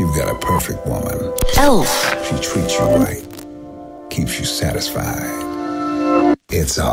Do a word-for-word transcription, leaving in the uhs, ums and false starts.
You've got a perfect woman. Elf. She treats you right, keeps you satisfied. It's all